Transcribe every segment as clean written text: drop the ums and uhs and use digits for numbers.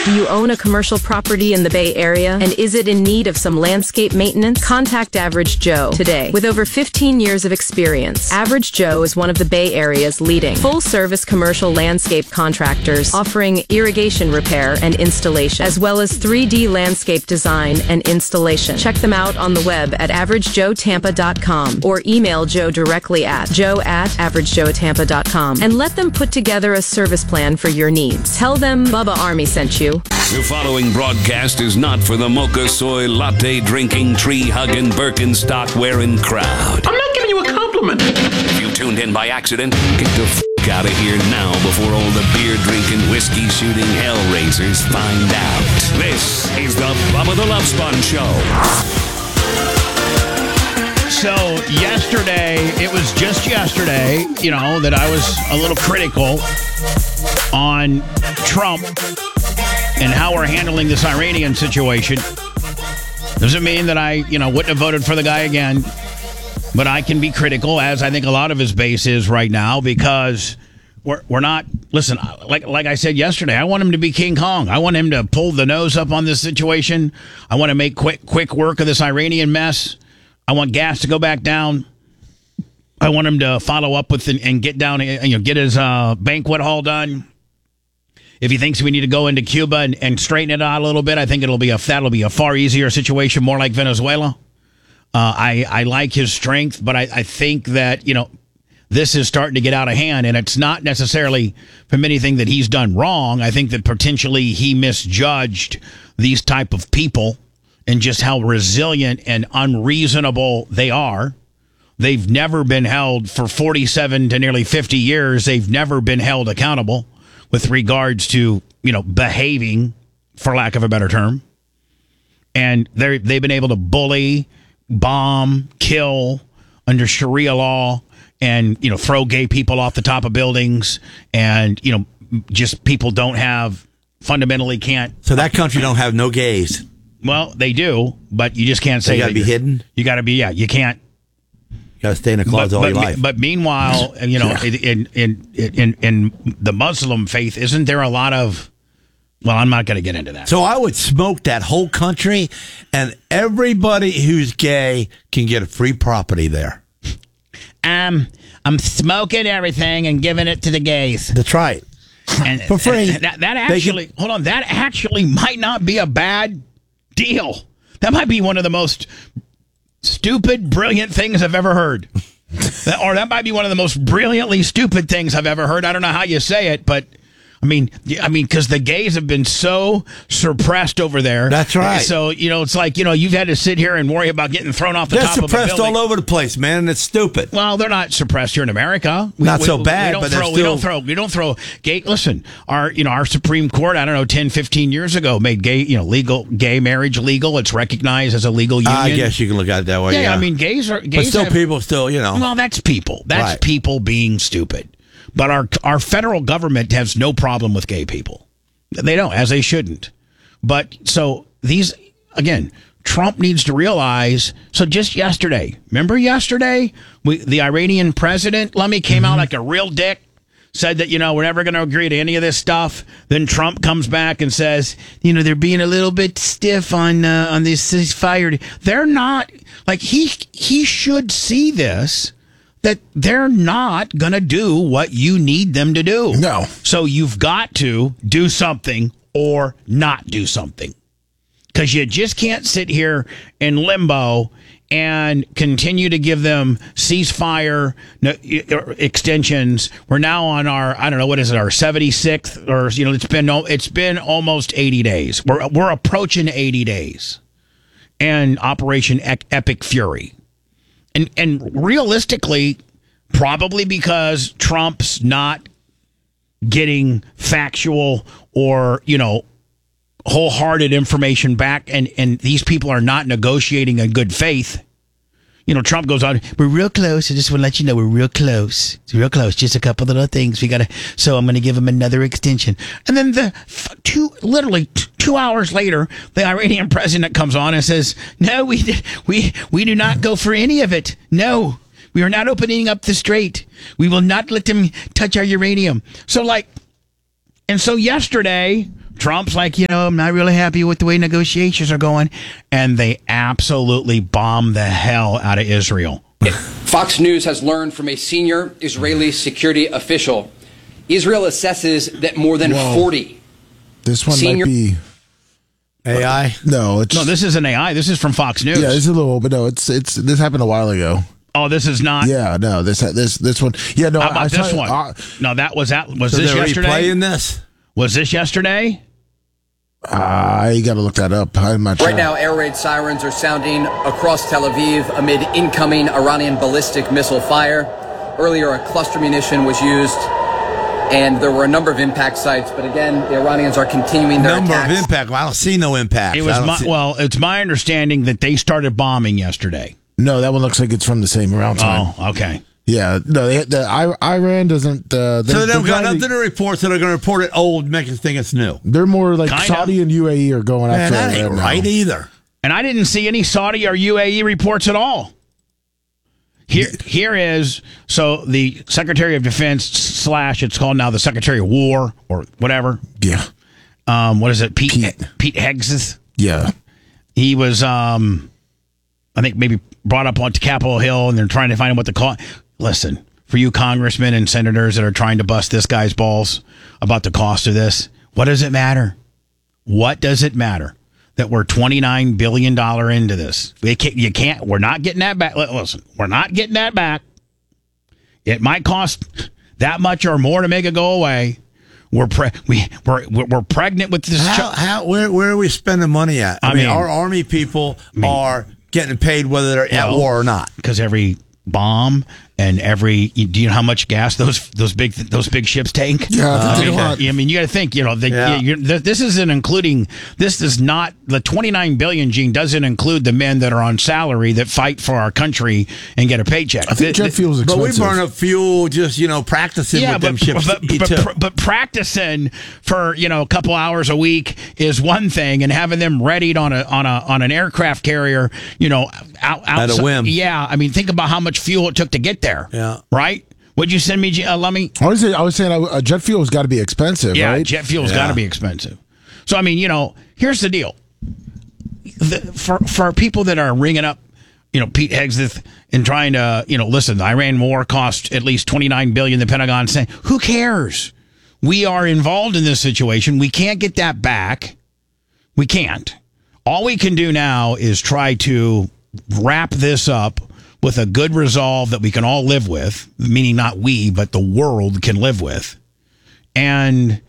Do you own a commercial property in the Bay Area? And is it in need of some landscape maintenance? Contact Average Joe today. With over 15 years of experience, Average Joe is one of the Bay Area's leading full-service commercial landscape contractors, offering irrigation repair and installation, as well as 3D landscape design and installation. Check them out on the web at averagejoetampa.com or email Joe directly at joe@averagejoetampa.com and let them put together a service plan for your needs. Tell them Bubba Army sent you. The following broadcast is not for the mocha soy latte drinking, tree hugging, Birkenstock wearing crowd. I'm not giving you a compliment. If you tuned in by accident, get the out of here now before all the beer drinking, whiskey shooting hellraisers find out. This is the Bubba the Love Sponge Show. So yesterday, it was just yesterday, that I was a little critical on Trump and how we're handling this Iranian situation. Doesn't mean that I, wouldn't have voted for the guy again. But I can be critical, as I think a lot of his base is right now, because we're not. Listen, like I said yesterday, I want him to be King Kong. I want him to pull the nose up on this situation. I want to make quick work of this Iranian mess. I want gas to go back down. I want him to follow up with and get down, get his banquet hall done. If he thinks we need to go into Cuba and straighten it out a little bit, I think that'll be a far easier situation, more like Venezuela. I like his strength, but I think that, this is starting to get out of hand, and it's not necessarily from anything that he's done wrong. I think that potentially he misjudged these type of people and just how resilient and unreasonable they are. They've never been held for 47 to nearly 50 years. They've never been held accountable with regards to, behaving, for lack of a better term. And they've been able to bully, bomb, kill under Sharia law and, throw gay people off the top of buildings. And, just people fundamentally can't. So that country don't have no gays. Well, they do, but you just can't say. You got to be hidden. You got to be, you can't. You got to stay in a closet all your life. But meanwhile, in the Muslim faith, isn't there a lot of? Well, I'm not going to get into that. So I would smoke that whole country, and everybody who's gay can get a free property there. I'm smoking everything and giving it to the gays. That's right. And for free. That actually, hold on, that actually might not be a bad deal. That might be one of the most stupid, brilliant things I've ever heard. Or that might be one of the most brilliantly stupid things I've ever heard. I don't know how you say it, but I mean, because the gays have been so suppressed over there. That's right. So, it's like, you've had to sit here and worry about getting thrown off the top of a building. They're suppressed all over the place, man, and it's stupid. Well, they're not suppressed here in America. Not so bad, but they're still... We don't throw gay... Listen, our Supreme Court, 10, 15 years ago, made gay marriage legal. It's recognized as a legal union. I guess you can look at it that way, yeah. Gays but still, people still, Well, that's people. That's right. People being stupid. But our federal government has no problem with gay people. They don't, as they shouldn't. But so these, again, Trump needs to realize. So just yesterday, remember yesterday, the Iranian president, came out like a real dick, said that, we're never going to agree to any of this stuff. Then Trump comes back and says, they're being a little bit stiff on this ceasefire. They're not, he should see this. That they're not going to do what you need them to do. No. So you've got to do something or not do something. Because you just can't sit here in limbo and continue to give them ceasefire extensions. We're now on our, our 76th, or, it's been almost 80 days. We're approaching 80 days. And Operation Epic Fury. And realistically, probably because Trump's not getting factual or, wholehearted information back, and these people are not negotiating in good faith. Trump goes on, we're real close. I just want to let you know we're real close. It's real close. Just a couple of little things. So I'm going to give him another extension. And then literally 2 hours later, the Iranian president comes on and says, no, we do not go for any of it. No, we are not opening up the strait. We will not let them touch our uranium. So yesterday, Trump's like, I'm not really happy with the way negotiations are going. And they absolutely bomb the hell out of Israel. Fox News has learned from a senior Israeli security official. Israel assesses that more than 40 This one Senior- might be AI? no. It's No, this isn't AI. This is from Fox News. yeah. It's a little, but no. It's this happened a while ago. Oh, this is not. Yeah, no. This one. Yeah, no. How about I this saw- one? No, was So this they're yesterday? replaying this? Was this yesterday? I got to look that up. I'm not sure. Right now, air raid sirens are sounding across Tel Aviv amid incoming Iranian ballistic missile fire. Earlier, a cluster munition was used, and there were a number of impact sites. But again, the Iranians are continuing their Number attacks. of impact. Well, I don't see no impact. It was it's my understanding that they started bombing yesterday. No, that one looks like it's from the same around time. Oh, okay. Yeah, no. Iran doesn't. So they don't got nothing to report, so they're going to report it old, make us think it's new. They're more like Kinda. Saudi and UAE are going Man, after that it ain't right right now. either. And I didn't see any Saudi or UAE reports at all. Here is so the Secretary of Defense / it's called now the Secretary of War or whatever. Yeah, What is it? Pete Hegseth. yeah. He was I think maybe brought up onto Capitol Hill, and they're trying to find out what the cost. Listen, for you congressmen and senators that are trying to bust this guy's balls about the cost of this, what does it matter? What does it matter that we're $29 billion into this? We're not getting that back. Listen, we're not getting that back. It might cost that much or more to make it go away. We're pregnant with this. Where are we spending money at? I mean, our army people are getting paid whether they're at war or not. Because every bomb and do you know how much gas those big ships take? Yeah, they take a lot. I mean, you got to think. This isn't including. This is not the 29 billion. Gene doesn't include the men that are on salary that fight for our country and get a paycheck. I think jet fuel is But expensive. we burn up fuel just practicing with them ships. But practicing for a couple hours a week is one thing, and having them readied on an aircraft carrier, out At a whim. Yeah, I mean, think about how much fuel it took to get there. Yeah. Right. Would you send me, Lummy? I was saying jet fuel has got to be expensive, Yeah, right? jet fuel's got to be expensive. So I mean, here's the deal. For people that are ringing up, Pete Hegseth and trying to, listen, the Iran war cost at least $29 billion. The Pentagon saying, who cares? We are involved in this situation. We can't get that back. We can't. All we can do now is try to wrap this up with a good resolve that we can all live with, meaning not we, but the world can live with, and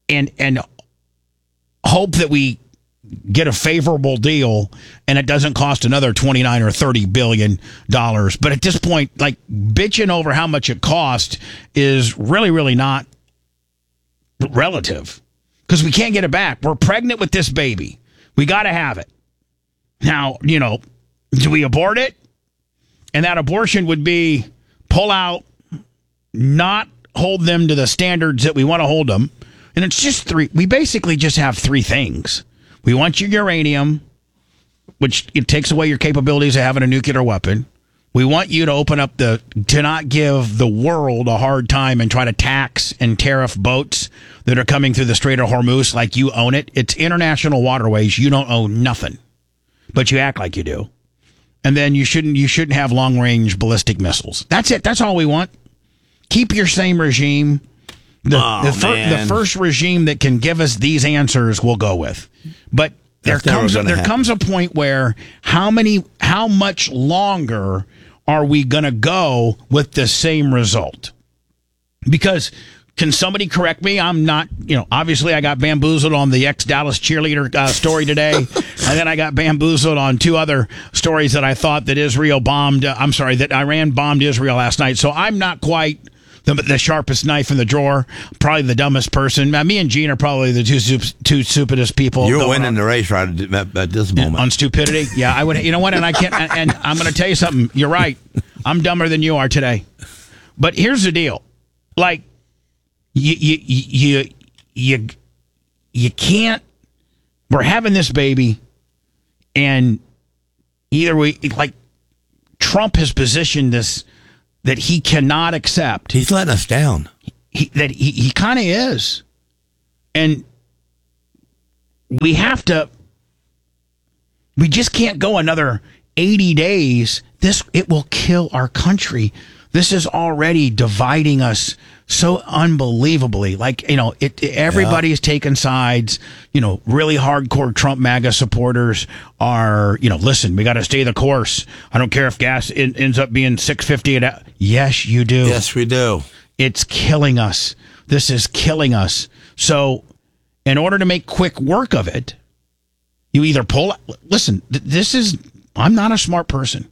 hope that we get a favorable deal and it doesn't cost another 29 or 30 billion dollars. But at this point, like, bitching over how much it cost is really, really not relative, because we can't get it back. We're pregnant with this baby. We got to have it. Now, do we abort it? And that abortion would be pull out, not hold them to the standards that we want to hold them. And it's just three. We basically just have three things. We want your uranium, which it takes away your capabilities of having a nuclear weapon. We want you to open up to not give the world a hard time and try to tax and tariff boats that are coming through the Strait of Hormuz like you own it. It's international waterways. You don't own nothing, but you act like you do. And then you shouldn't have long-range ballistic missiles. That's it. That's all we want. Keep your same regime. The first regime that can give us these answers we'll go with. But there comes a point where how much longer are we going to go with the same result? Because can somebody correct me? I'm not, obviously I got bamboozled on the ex-Dallas cheerleader story today. And then I got bamboozled on two other stories that I thought that that Iran bombed Israel last night. So I'm not quite the sharpest knife in the drawer, probably the dumbest person. Me and Gene are probably the two stupidest people. You're winning the race right at this moment. On stupidity? Yeah, I would. You know what? And I can't. And I'm going to tell you something. You're right. I'm dumber than you are today. But here's the deal. Like, you can't. We're having this baby, and either Trump has positioned this that he cannot accept. He's letting us down. He kind of is, and we just can't go another 80 days. It will kill our country. This is already dividing us so unbelievably. Like, everybody's taking sides. Really hardcore Trump MAGA supporters are, listen, we got to stay the course. I don't care if gas ends up being $6.50. Yes, you do. Yes, we do. It's killing us. This is killing us. So in order to make quick work of it, you either pull. Listen, I'm not a smart person,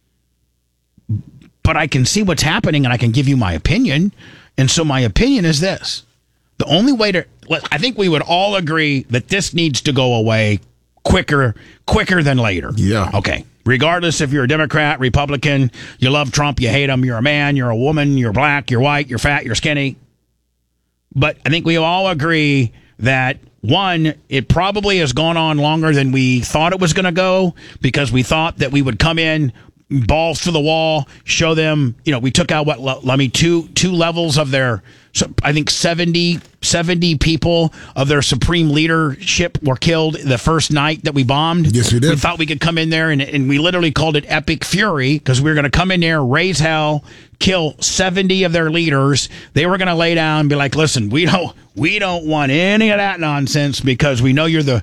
but I can see what's happening and I can give you my opinion. And so my opinion is this. The only way I think we would all agree that this needs to go away quicker than later. Yeah. Okay. Regardless if you're a Democrat, Republican, you love Trump, you hate him, you're a man, you're a woman, you're black, you're white, you're fat, you're skinny. But I think we all agree that, one, it probably has gone on longer than we thought it was going to go, because we thought that we would come in, balls to the wall, show them, we took out two levels of their, I think 70 people of their supreme leadership were killed the first night that we bombed. Yes, we did. We thought we could come in there and we literally called it Epic Fury, because we were going to come in there, raise hell, kill 70 of their leaders. They were going to lay down and be like, listen, we don't want any of that nonsense, because we know you have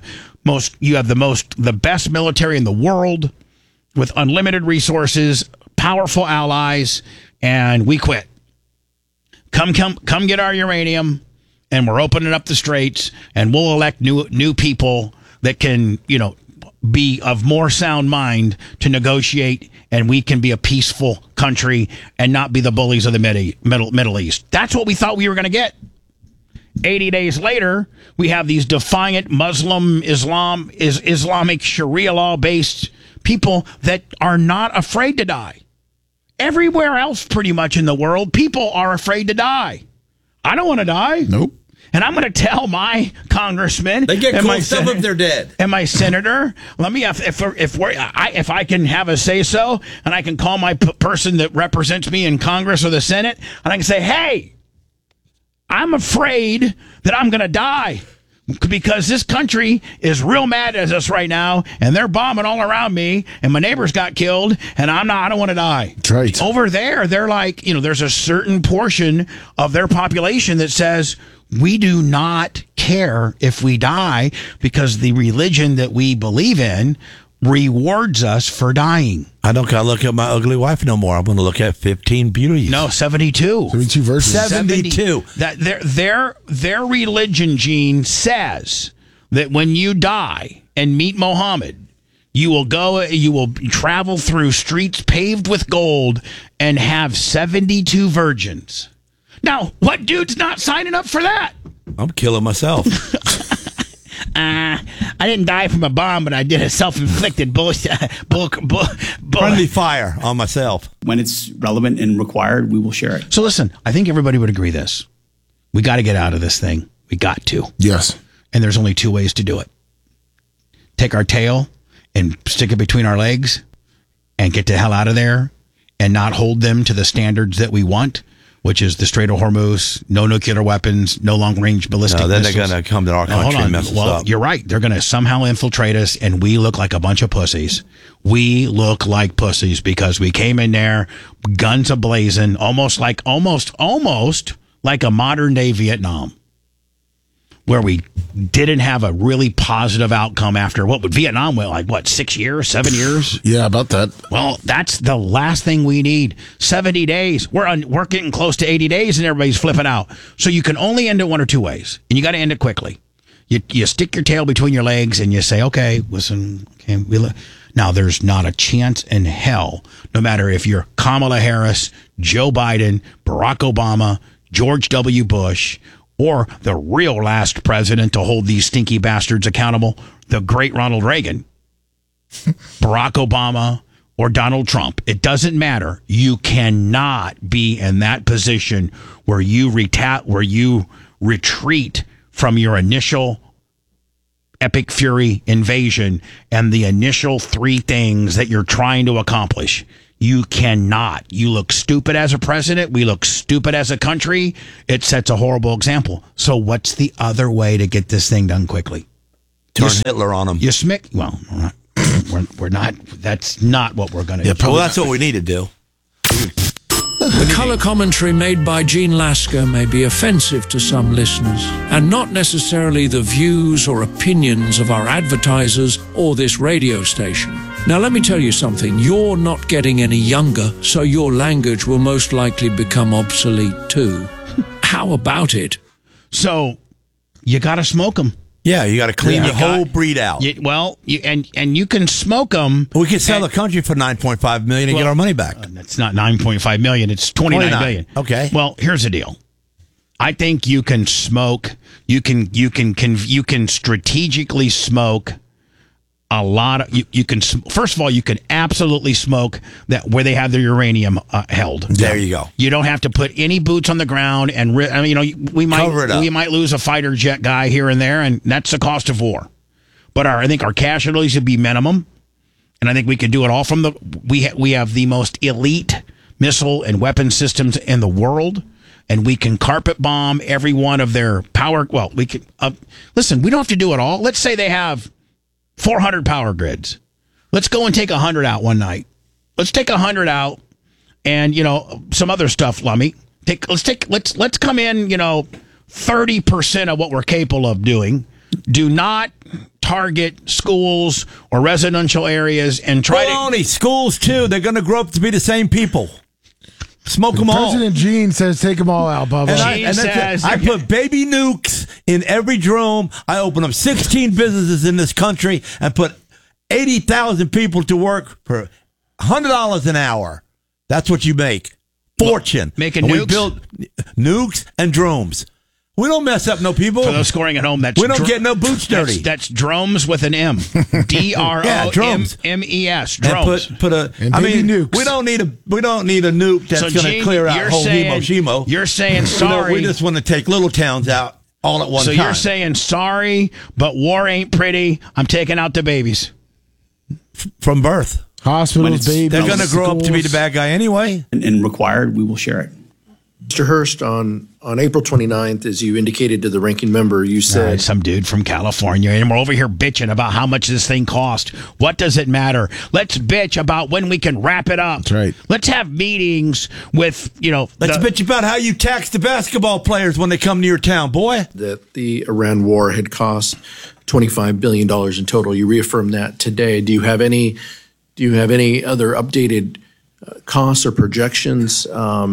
the best military in the world with unlimited resources, powerful allies, and we quit. Come get our uranium, and we're opening up the straits, and we'll elect new people that can, be of more sound mind to negotiate, and we can be a peaceful country and not be the bullies of the Middle East. That's what we thought we were going to get. 80 days later, we have these defiant Islamic Sharia law-based people that are not afraid to die. Everywhere else, pretty much in the world, people are afraid to die. I don't want to die. Nope. And I'm going to tell my congressman, they get cool. Some of they're dead. And my senator, let me if I can have a say so, and I can call my person that represents me in Congress or the Senate, and I can say, hey, I'm afraid that I'm going to die, because this country is real mad at us right now, and they're bombing all around me, and my neighbors got killed, and I don't want to die. That's right. Over there, they're like, there's a certain portion of their population that says, we do not care if we die, because the religion that we believe in rewards us for dying. I don't gotta look at my ugly wife no more. I'm going to look at 15 beauties. No, 72. 72 verses. 72. That their religion, Gene, says that when you die and meet Muhammad, you will travel through streets paved with gold and have 72 virgins. Now, what dude's not signing up for that? I'm killing myself. I didn't die from a bomb, but I did a self-inflicted friendly fire on myself. When it's relevant and required, we will share it. So listen, I think everybody would agree this. We got to get out of this thing. We got to. Yes. And there's only two ways to do it. Take our tail and stick it between our legs and get the hell out of there and not hold them to the standards that we want, which is the Strait of Hormuz, no nuclear weapons, no long-range ballistic missiles. Then they're going to come to our country and mess us up. You're right. They're going to somehow infiltrate us, and we look like a bunch of pussies. We look like pussies because we came in there, guns a-blazing, almost like a modern-day Vietnam, where we didn't have a really positive outcome after Vietnam went 6 years, 7 years? Yeah, about that. Well, that's the last thing we need. 70 days. We're getting close to 80 days and everybody's flipping out. So you can only end it one or two ways, and you got to end it quickly. You stick your tail between your legs and you say, okay, listen, now there's not a chance in hell, no matter if you're Kamala Harris, Joe Biden, Barack Obama, George W. Bush, or the real last president to hold these stinky bastards accountable, the great Ronald Reagan, Barack Obama, or Donald Trump. It doesn't matter. You cannot be in that position where you retreat from your initial Epic Fury invasion and the initial three things that you're trying to accomplish. You cannot. You look stupid as a president. We look stupid as a country. It sets a horrible example. So what's the other way to get this thing done quickly? Turn Hitler on them. You smick. Well, we're not. That's not what we're going to do. Well, that's what we need to do. The colour commentary made by Gene Lasker may be offensive to some listeners, and not necessarily the views or opinions of our advertisers or this radio station. Now, let me tell you something. You're not getting any younger, so your language will most likely become obsolete too. How about it? So, you got to smoke them. Yeah, you got to clean the whole breed out. And you can smoke them. We can sell the country for $9.5 million and get our money back. That's not $9.5 million. It's $29 billion. Okay. Well, here's the deal. I think you can smoke. You can strategically smoke a lot of. You can. First of all, you can absolutely smoke that where they have their uranium held. There you go. You don't have to put any boots on the ground, and we might lose a fighter jet guy here and there, and that's the cost of war. But I think our casualties would be minimum, and I think we could do it all from the. We have the most elite missile and weapon systems in the world. And we can carpet bomb every one of their power. Well, we can listen. We don't have to do it all. Let's say they have 400 power grids. Let's go and take 100 out one night. Let's take 100 out, and some other stuff. Lummy, let's come in. 30% of what we're capable of doing. Do not target schools or residential areas and try to only schools too. They're going to grow up to be the same people. Smoke them all. President Gene says take them all out, Bubba. I put baby nukes in every drone. I open up 16 businesses in this country and put 80,000 people to work for $100 an hour. That's what you make. Fortune. Making and nukes? We build nukes and drones. We don't mess up no people. For those scoring at home, we don't get no boots dirty. That's dromes with an M. D-R-O-M-E-S. Drones. Nukes. We don't need a nuke that's going to clear out whole Hiroshima. You're saying sorry. We just want to take little towns out all at one time. So you're saying sorry, but war ain't pretty. I'm taking out the babies. From birth. Hospitals, babies. They're going to grow up to be the bad guy anyway. And required, we will share it. Mr. Hurst, on April 29th, as you indicated to the ranking member, you said... some dude from California, and we're over here bitching about how much this thing cost. What does it matter? Let's bitch about when we can wrap it up. That's right. Let's have meetings with, Let's bitch about how you tax the basketball players when they come to your town, boy. That the Iran war had cost $25 billion in total. You reaffirmed that today. Do you have any other updated costs or projections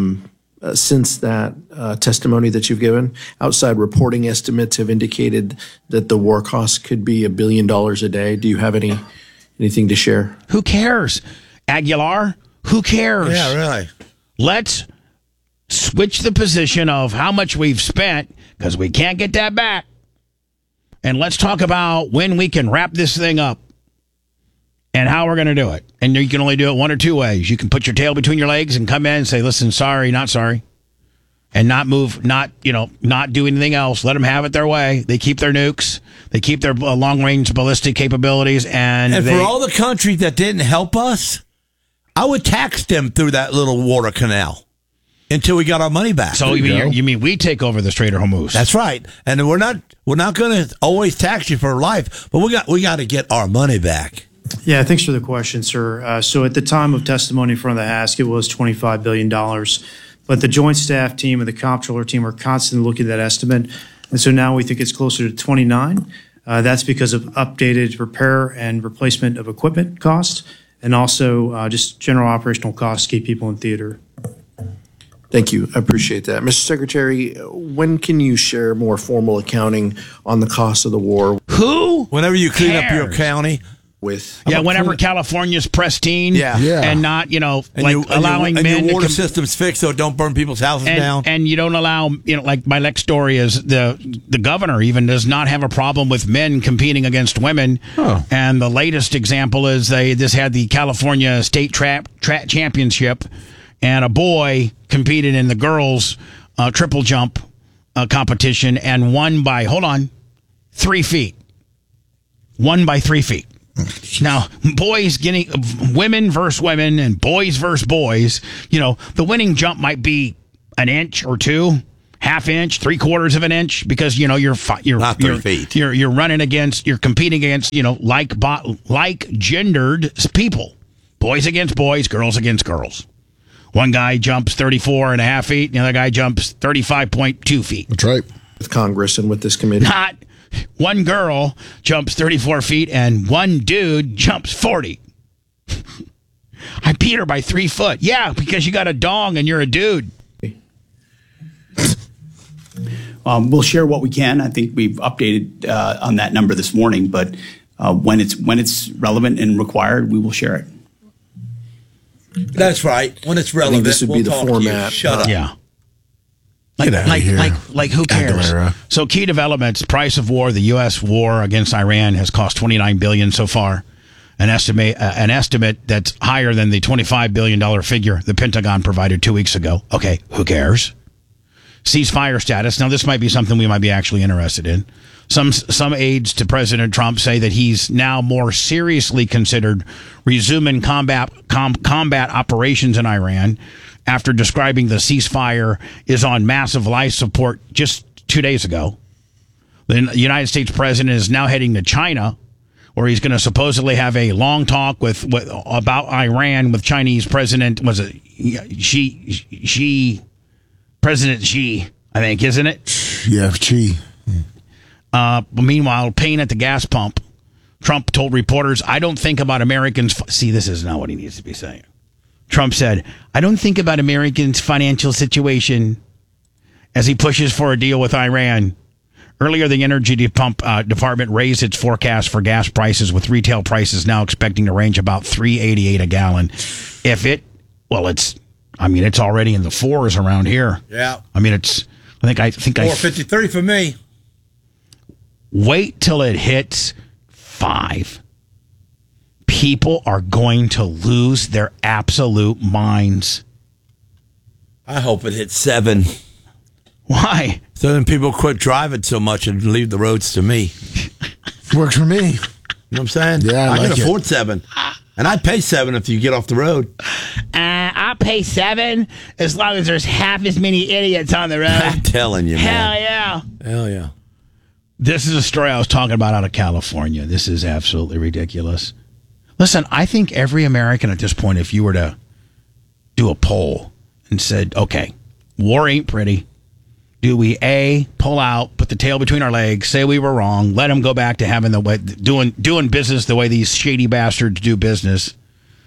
since that testimony that you've given? Outside reporting estimates have indicated that the war costs could be $1 billion a day. Do you have anything to share? Who cares? Aguilar, who cares? Yeah, really. Let's switch the position of how much we've spent, because we can't get that back. And let's talk about when we can wrap this thing up and how we're going to do it. And you can only do it one or two ways. You can put your tail between your legs and come in and say, listen, sorry, not sorry. And not move, not do anything else. Let them have it their way. They keep their nukes. They keep their long-range ballistic capabilities. And for all the countries that didn't help us, I would tax them through that little water canal until we got our money back. So you mean we take over the Strait of Hormuz? That's right. And we're not going to always tax you for life, but we got to get our money back. Yeah, thanks for the question, sir. So at the time of testimony in front of the Ask, it was $25 billion. But the Joint Staff team and the Comptroller team are constantly looking at that estimate. And so now we think it's closer to 29. That's because of updated repair and replacement of equipment costs and also just general operational costs to keep people in theater. Thank you. I appreciate that. Mr. Secretary, when can you share more formal accounting on the cost of the war? Whenever you clean up your county. Whenever California's pristine, and not allowing men your water system's fixed so it don't burn people's houses down, and you don't allow like my next story is the governor even does not have a problem with men competing against women, and the latest example is they just had the California State Trap Championship, and a boy competed in the girls triple jump competition and won by 3 feet, won by 3 feet. Now, women versus women and boys versus boys, the winning jump might be an inch or two, half inch, 3/4 of an inch, because you're Not 3 feet. You're running against, you're competing against like gendered people, boys against boys, girls against girls. One guy jumps 34.5 feet, and the other guy jumps 35.2 feet. That's right. With Congress and with this committee. Not one girl jumps 34 feet and one dude jumps 40. I beat her by 3 foot. Yeah, because you got a dong and you're a dude. We'll share what we can. I think we've updated on that number this morning, but when it's relevant and required, we will share it. That's right. When it's relevant, this would be the talk to you. format. Shut up. Yeah. Get out of here. Like who cares? Aguilera. So key developments, price of war, the U.S. war against Iran has cost $29 billion so far. An estimate that's higher than the $25 billion figure the Pentagon provided 2 weeks ago. Okay, who cares? Ceasefire status. Now, this might be something we might be actually interested in. Some aides to President Trump say that he's now more seriously considered resuming combat operations in Iran after describing the ceasefire is on massive life support just 2 days ago. The United States president is now heading to China, where he's going to supposedly have a long talk about Iran with Chinese President, President Xi, I think, isn't it? Yeah, Xi. Meanwhile, pain at the gas pump. Trump told reporters, I don't think about Americans. See, this is not what he needs to be saying. Trump said, I don't think about Americans' financial situation as he pushes for a deal with Iran. Earlier, the Energy Department raised its forecast for gas prices, with retail prices now expecting to range about $3.88 a gallon. It's already in the fours around here. Yeah. I think 4.53 for me. Wait till it hits 5. People are going to lose their absolute minds. I hope it hits 7. Why? So then people quit driving so much and leave the roads to me. Works for me. You know what I'm saying? Yeah, I like can afford 7. And I'd pay 7 if you get off the road. I'll pay 7 as long as there's half as many idiots on the road. I'm telling you, man. Hell yeah. This is a story I was talking about out of California. This is absolutely ridiculous. Listen, I think every American at this point, if you were to do a poll and said, okay, war ain't pretty. Do we A, pull out, put the tail between our legs, say we were wrong, let them go back to having the way doing business the way these shady bastards do business,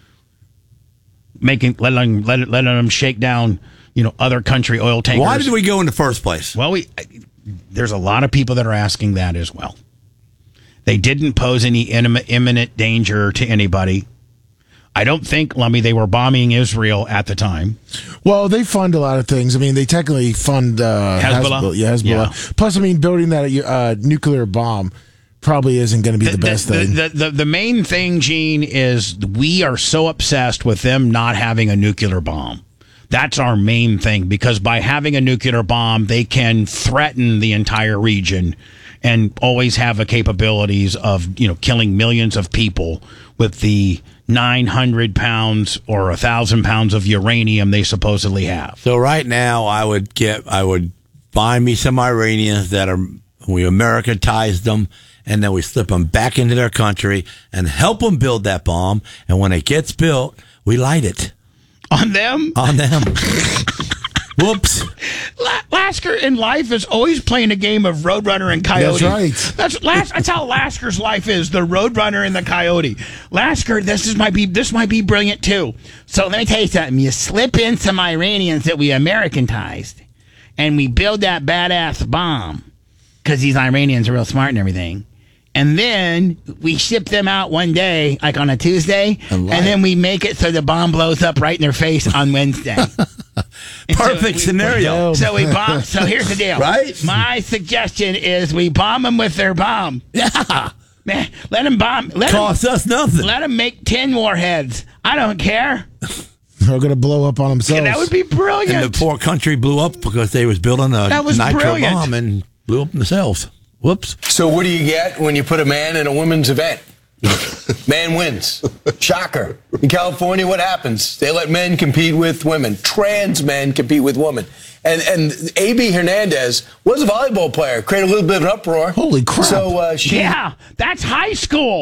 letting them shake down, other country oil tankers. Why did we go in the first place? Well, there's a lot of people that are asking that as well. They didn't pose any imminent danger to anybody. I don't think, Lummy, they were bombing Israel at the time. Well, they fund a lot of things. I mean, they technically fund Hezbollah. Hezbollah. Yeah. Plus, building that nuclear bomb probably isn't going to be the best thing. The main thing, Gene, is we are so obsessed with them not having a nuclear bomb. That's our main thing, because by having a nuclear bomb, they can threaten the entire region and always have the capabilities of, killing millions of people with the 900 pounds or 1,000 pounds of uranium they supposedly have. So right now, I would buy me some Iranians we Americanized them, and then we slip them back into their country and help them build that bomb. And when it gets built, we light it. On them? On them. Whoops. Lasker in life is always playing a game of Roadrunner and Coyote. That's right. That's how Lasker's life is, the Roadrunner and the Coyote. Lasker, this might be brilliant too. So let me tell you something. You slip in some Iranians that we Americanized, and we build that badass bomb, because these Iranians are real smart and everything. And then we ship them out one day, like on a Tuesday, and then we make it so the bomb blows up right in their face on Wednesday. Perfect scenario. So we bomb. So here's the deal. Right? My suggestion is we bomb them with their bomb. Yeah. Man, let them bomb. Costs us nothing. Let them make 10 warheads. I don't care. They're going to blow up on themselves. Yeah, that would be brilliant. And the poor country blew up because they was building a nitro bomb and blew up themselves. Whoops. So what do you get when you put a man in a women's event? Man wins. Shocker. In California, what happens? They let men compete with women. Trans men compete with women. And A.B. Hernandez was a volleyball player. Created a little bit of an uproar. Holy crap. So Yeah, that's high school.